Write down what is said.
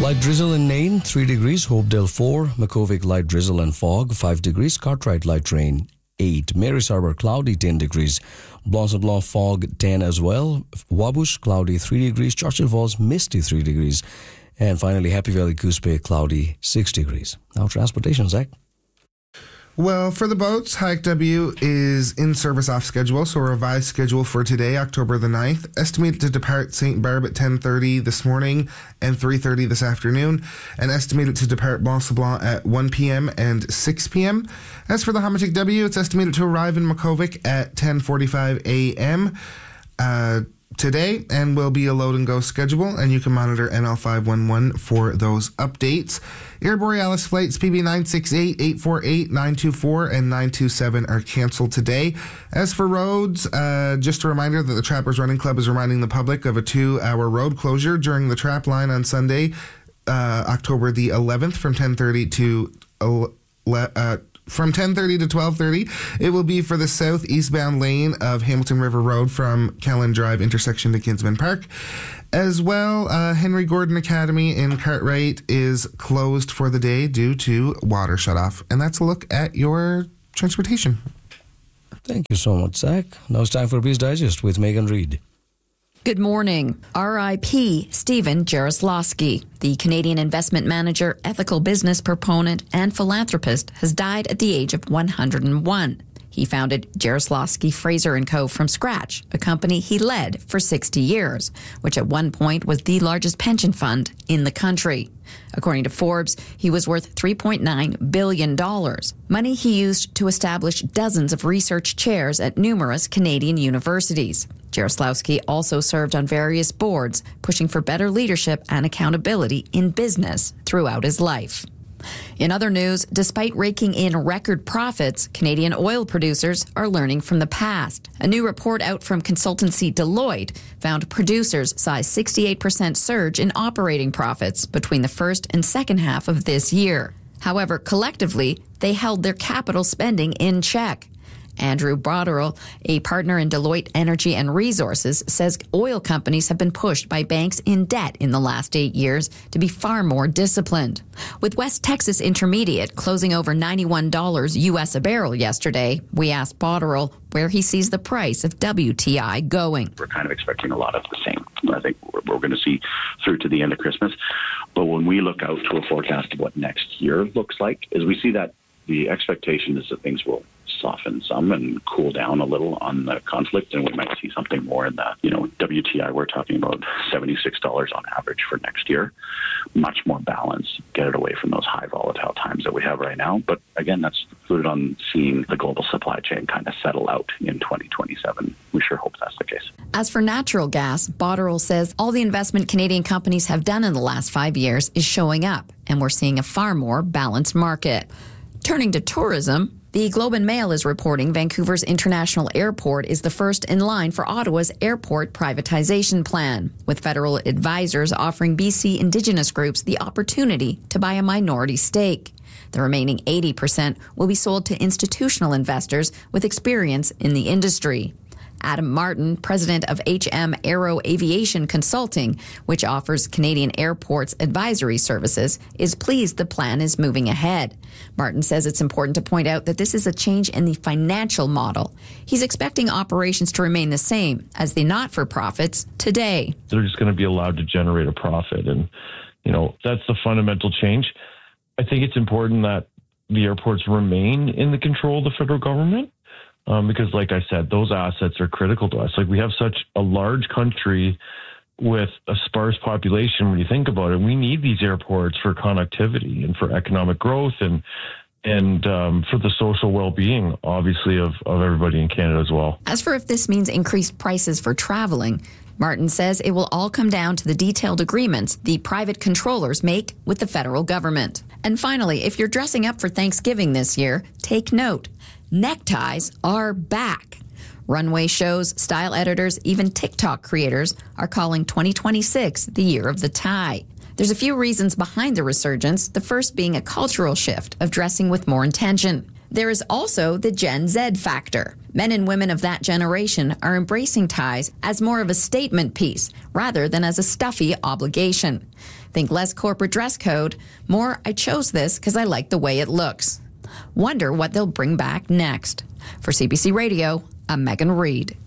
Light drizzle in Nain, 3 degrees. Hopedale 4. Makhovik light drizzle and fog, 5 degrees. Cartwright light rain, 8. Marys Harbour cloudy, 10 degrees. Blanc fog, 10 as well. Wabush cloudy, 3 degrees. Churchill Falls misty, 3 degrees. And finally, Happy Valley Coos Bay cloudy, 6 degrees. Now transportation, Zach. Well, for the boats, Hike W is in service off schedule, so a revised schedule for today, October the 9th. Estimated to depart St. Barb at 10:30 this morning and 3:30 this afternoon, and estimated to depart Blanc at 1 p.m. and 6 p.m. As for the Hamatic W, it's estimated to arrive in Makhovik at 10:45 a.m. Today, and will be a load and go schedule, and you can monitor NL511 for those updates. Air Borealis flights PB968, 848, 924, and 927 are canceled today. As for roads, just a reminder that the Trappers Running Club is reminding the public of a 2-hour road closure during the trap line on Sunday, October the 11th from 10:30 to 12:30. It will be for the south-eastbound lane of Hamilton River Road from Callan Drive intersection to Kinsman Park. As well, Henry Gordon Academy in Cartwright is closed for the day due to water shutoff. And that's a look at your transportation. Thank you so much, Zach. Now it's time for Biz Digest with Megan Reid. Good morning. R.I.P. Stephen Jaroslawski, the Canadian investment manager, ethical business proponent, and philanthropist, has died at the age of 101. He founded Jaroslawski Fraser & Co. from scratch, a company he led for 60 years, which at one point was the largest pension fund in the country. According to Forbes, he was worth $3.9 billion, money he used to establish dozens of research chairs at numerous Canadian universities. Jaroslawski also served on various boards, pushing for better leadership and accountability in business throughout his life. In other news, despite raking in record profits, Canadian oil producers are learning from the past. A new report out from consultancy Deloitte found producers saw a 68% surge in operating profits between the first and second half of this year. However, collectively, they held their capital spending in check. Andrew Botterill, a partner in Deloitte Energy and Resources, says oil companies have been pushed by banks in debt in the last 8 years to be far more disciplined. With West Texas Intermediate closing over $91 US a barrel yesterday, we asked Botterill where he sees the price of WTI going. We're kind of expecting a lot of the same. I think we're going to see through to the end of Christmas. But when we look out to a forecast of what next year looks like, is we see that the expectation is that things will soften some and cool down a little on the conflict, and we might see something more in the, WTI, we're talking about $76 on average for next year. Much more balance, get it away from those high volatile times that we have right now. But again, that's included on seeing the global supply chain kind of settle out in 2027. We sure hope that's the case. As for natural gas, Botterill says all the investment Canadian companies have done in the last 5 years is showing up, and we're seeing a far more balanced market. Turning to tourism, the Globe and Mail is reporting Vancouver's International Airport is the first in line for Ottawa's airport privatization plan, with federal advisors offering BC Indigenous groups the opportunity to buy a minority stake. The remaining 80% will be sold to institutional investors with experience in the industry. Adam Martin, president of HM Aero Aviation Consulting, which offers Canadian airports advisory services, is pleased the plan is moving ahead. Martin says it's important to point out that this is a change in the financial model. He's expecting operations to remain the same as the not-for-profits today. They're just going to be allowed to generate a profit, and, that's the fundamental change. I think it's important that the airports remain in the control of the federal government. Because, like I said, those assets are critical to us. Like, we have such a large country with a sparse population. When you think about it, we need these airports for connectivity and for economic growth and for the social well-being, obviously, of everybody in Canada as well. As for if this means increased prices for traveling, Martin says it will all come down to the detailed agreements the private controllers make with the federal government. And finally, if you're dressing up for Thanksgiving this year, take note. Neckties are back. Runway shows, style editors, even TikTok creators are calling 2026 the year of the tie. There's a few reasons behind the resurgence, the first being a cultural shift of dressing with more intention. There is also the Gen Z factor. Men and women of that generation are embracing ties as more of a statement piece rather than as a stuffy obligation. Think less corporate dress code, more I chose this because I like the way it looks. Wonder what they'll bring back next. For CBC Radio, I'm Megan Reid.